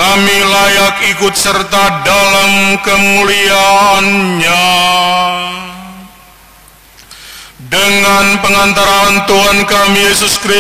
kami layak ikut serta dalam kemuliaan-Nya. Dengan pengantaran Tuhan kami Yesus Kristus